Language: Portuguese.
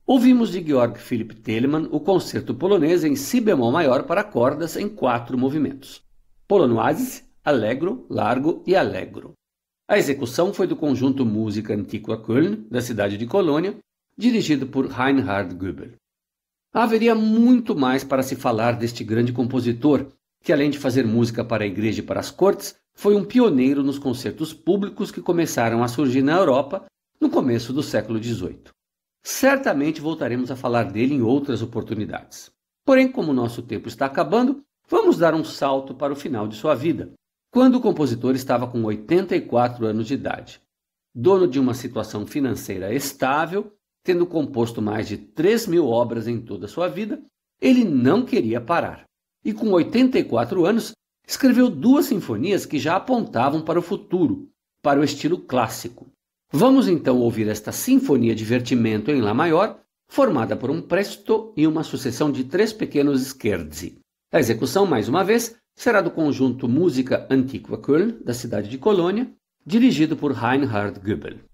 Ouvimos de Georg Philipp Telemann o concerto polonês em si bemol maior para cordas em 4 movimentos: Polonoise, Allegro, Largo e Allegro. A execução foi do conjunto Música Antiqua Köln, da cidade de Colônia, dirigido por Reinhard Goebel. Haveria muito mais para se falar deste grande compositor, que além de fazer música para a igreja e para as cortes, foi um pioneiro nos concertos públicos que começaram a surgir na Europa no começo do século XVIII. Certamente voltaremos a falar dele em outras oportunidades. Porém, como nosso tempo está acabando, vamos dar um salto para o final de sua vida, quando o compositor estava com 84 anos de idade. Dono de uma situação financeira estável, tendo composto mais de 3.000 obras em toda a sua vida, ele não queria parar. E com 84 anos, escreveu 2 sinfonias que já apontavam para o futuro, para o estilo clássico. Vamos então ouvir esta Sinfonia Divertimento em Lá maior, formada por um presto e uma sucessão de 3 pequenos scherzi. A execução, mais uma vez, será do conjunto Música Antiqua Köln, da cidade de Colônia, dirigido por Reinhard Goebel.